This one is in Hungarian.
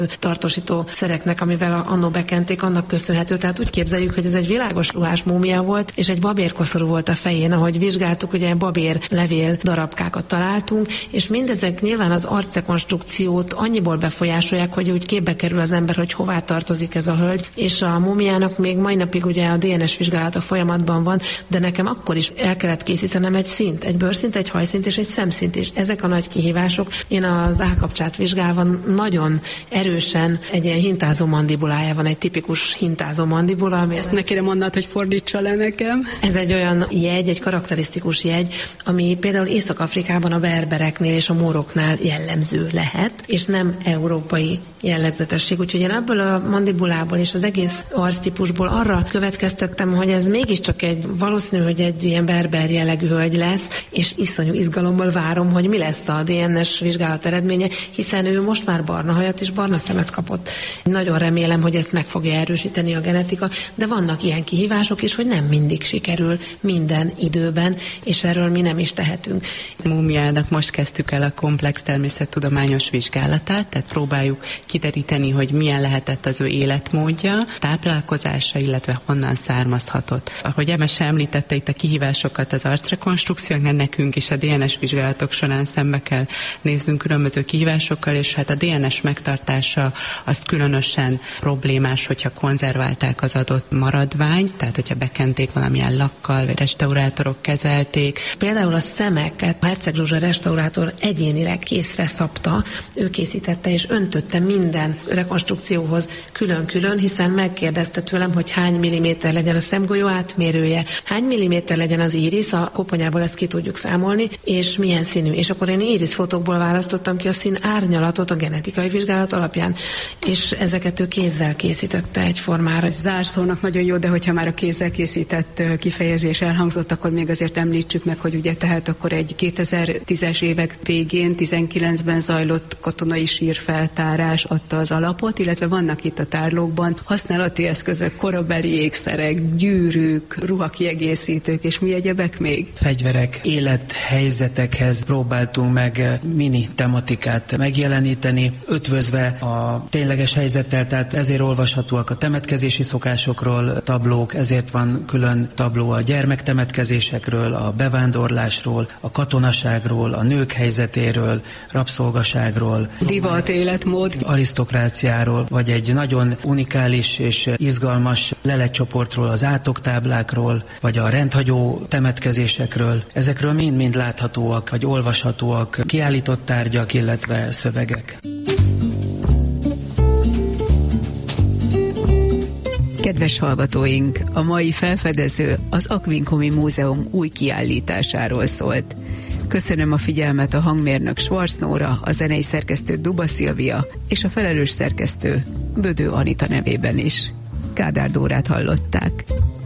tartósító szereknek, amivel annó bekenték, annak köszönhető. Tehát úgy képzeljük, hogy ez egy világos ruhás múmia volt, és egy babérkoszorú volt a fején, ahogy vizsgáltuk, ugye babér levél darabkákat találtunk, és mindezek nyilván az arcrekonstrukciót annyiból befolyásolják, hogy úgy képbe kerül az ember, hogy hová tartozik ez a hölgy, és a múmiának még mai napig ugye a DNS vizsgálata folyamatban van, de nekem akkor is el kellett készítenem egy szint, egy bőrszint, egy hajszint és egy szemszint is. Ezek a nagy kihívások. Én az állkapcsát vizsgálva nagyon erősen egy ilyen hintázó mandibulája van, egy tipikus hintázó mandibula. Ezt ne kérem mondd, hogy fordítsa le nekem. Ez egy olyan jegy, egy karakterisztikus jegy, ami például Észak-Afrikában a berbereknél és a móroknál jellemző lehet, és nem európai jellegzetesség. Úgyhogy én ebből a mandibulából és az egész arctípusból arra következtettem, hogy ez mégiscsak valószínű, hogy egy ilyen berber jellegű hölgy lesz, és iszonyú izgalommal várom, hogy mi lesz a DNS vizsgálat eredménye, hiszen ő most már barna hajat és barna szemet kapott. Nagyon remélem, hogy ezt meg fogja erősíteni a genetika, de vannak ilyen kihívások is, hogy nem mindig sikerül minden időben, és erről mi nem is tehetünk. Múmiának most kezdtük el a komplex természettudományos vizsgálatát, tehát próbáljuk kideríteni, hogy milyen lehetett az ő életmódja, táplálkozása, illetve honnan származhatott. Ahogy Emese említette itt a kihívásokat az arcrekonstrukcióknál, nekünk is a DNS vizsgálatok során szembe kell néznünk különböző kihívásokkal, és hát a DNS megtartása az különösen problémás, hogyha konzerválták az adott maradványt, tehát hogyha bekenték valamilyen lakkal, vagy restaurátorok kezelték. Például a szemeket a Herceg Zsuzsa restaurátor egyénileg készre szabta, ő készítette és öntötte minden rekonstrukcióhoz külön-külön, hiszen megkérdezte tőlem, hogy hány milliméter legyen a szemgolyó átmérője, hány milliméter legyen az írisz, a koponyából ezt ki tudjuk számolni, és milyen színű. És akkor én írisz fotókból választottam ki a szín árnyalatot a genetikai vizsgálat alapján, és ezeket ő kézzel készítette egyformára. Ez zárszónak nagyon jó, de hogyha már a kézzel készített kifejezés elhangzott, akkor még azért említsük meg, hogy ugye tehát akkor egy 2010-es évek végén, 19-ben zajlott katonai sírfeltárás adta az alapot, illetve vannak itt a tárlókban használati eszközök, korabeli ékszerek, gyűrűk, ruhakiegészítők, és mi egyebek még? Fegyverek, élethelyzetekhez próbáltunk meg mini tematikát megjeleníteni, ötvözve a tényleges helyzettel, tehát ezért olvashatóak a temetkezési szokásokról tablók, ezért van külön tabló a gyermektemetkezésekről, a bevándorlásról, a katonaságról, a nők helyzetéről, rabszolgaságról, divat, életmód, arisztokráciáról, vagy egy nagyon unikális és izgalmas leletcsoportról, az átoktáblákról, vagy a rendhagyó temetkezésekről. Ezekről mind-mind láthatóak, vagy olvashatóak kiállított tárgyak, illetve szövegek. Kedves hallgatóink, a mai felfedező az Aquincumi Múzeum új kiállításáról szólt. Köszönöm a figyelmet a hangmérnök Schwarz Nóra, a zenei szerkesztő Duba Szilvia és a felelős szerkesztő Bödő Anita nevében is. Kádár Dórát hallották.